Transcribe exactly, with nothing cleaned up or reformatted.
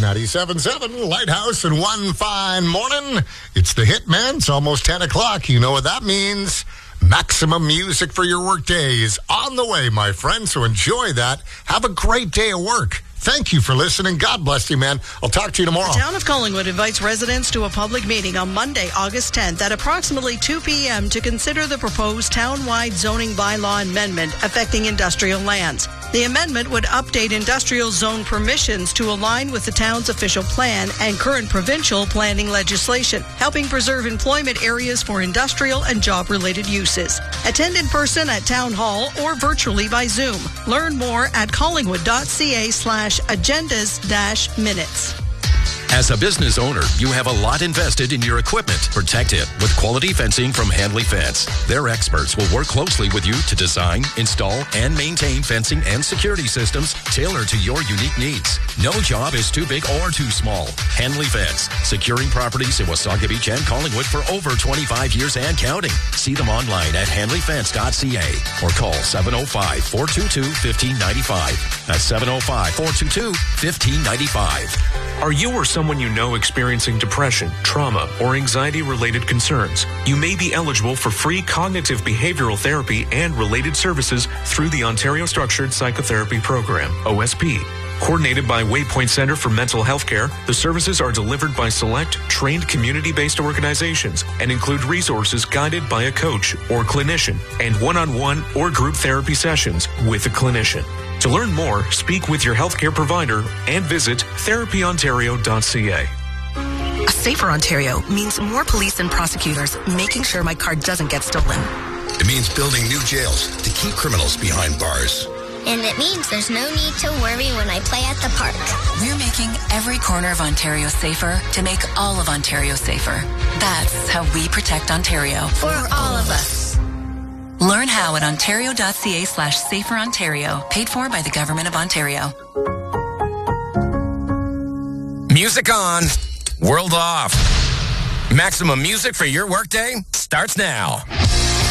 ninety-seven point seven Lighthouse, and one fine morning, it's the hit, man. It's almost ten o'clock. You know what that means. Maximum music for your workday is on the way, my friend. So enjoy that. Have a great day at work. Thank you for listening. God bless you, man. I'll talk to you tomorrow. The town of Collingwood invites residents to a public meeting on Monday, August tenth at approximately two p.m. to consider the proposed town-wide zoning bylaw amendment affecting industrial lands. The amendment would update industrial zone permissions to align with the town's official plan and current provincial planning legislation, helping preserve employment areas for industrial and job-related uses. Attend in person at Town Hall or virtually by Zoom. Learn more at collingwood.ca slash agendas dash minutes. As a business owner, you have a lot invested in your equipment. Protect it with quality fencing from Handley Fence. Their experts will work closely with you to design, install, and maintain fencing and security systems tailored to your unique needs. No job is too big or too small. Handley Fence, securing properties in Wasaga Beach and Collingwood for over twenty-five years and counting. See them online at handley fence dot c a or call seven oh five, four two two, one five nine five. That's seven oh five, four two two, one five nine five. Are you or someone you know experiencing depression, trauma, or anxiety-related concerns? You may be eligible for free cognitive behavioral therapy and related services through the Ontario Structured Psychotherapy Program, O S P. Coordinated by Waypoint Centre for Mental Health Care, the services are delivered by select, trained community-based organizations and include resources guided by a coach or clinician and one-on-one or group therapy sessions with a clinician. To learn more, speak with your healthcare provider and visit therapy ontario dot c a. A safer Ontario means more police and prosecutors making sure my car doesn't get stolen. It means building new jails to keep criminals behind bars. And it means there's no need to worry when I play at the park. We're making every corner of Ontario safer to make all of Ontario safer. That's how we protect Ontario. For all of us. Learn how at ontario.ca slash safer Ontario. Paid for by the Government of Ontario. Music on, world off. Maximum music for your workday starts now.